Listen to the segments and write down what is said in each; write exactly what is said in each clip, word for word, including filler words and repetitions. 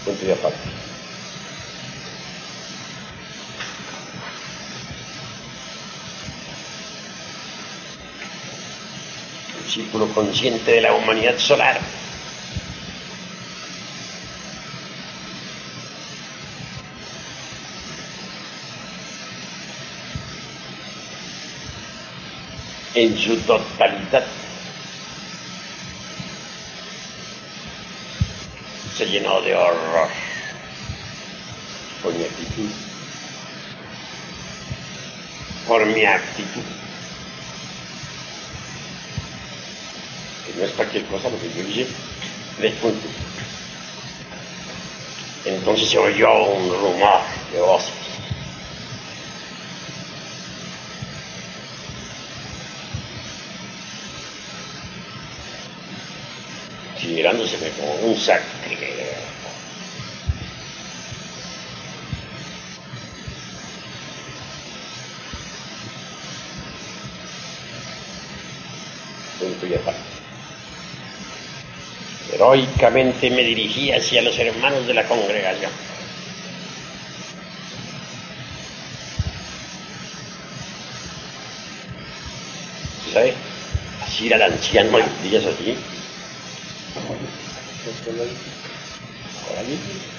Punto y aparte. El círculo consciente de la humanidad solar. En su totalidad se llenó de horror por mi actitud, por mi actitud, que no es cualquier cosa lo que yo dije, de punto. Entonces se oyó un rumor de voces. Mirándoseme como un sacrilegio. Punto y aparte. Heroicamente me dirigí hacia los hermanos de la congregación. ¿Sabe? Así era el anciano, días así. Por allí.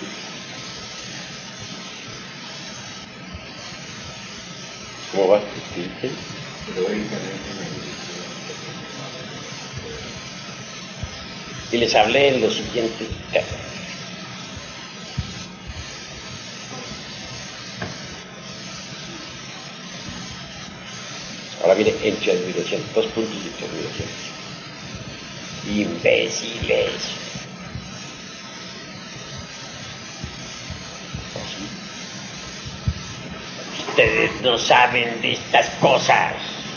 ¿Cómo va? Y les hablé en lo siguiente. Ahora viene entre admiración, dos puntos de admiración. Imbéciles. Ustedes no saben de estas cosas.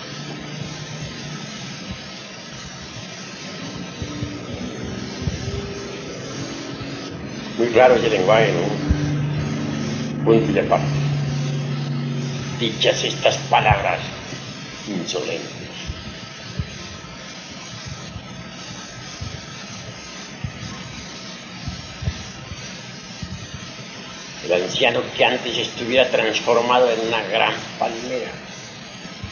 Muy claro ese lenguaje, ¿no? Punto y aparte. Dichas estas palabras insolentes. El anciano que antes estuviera transformado en una gran palmera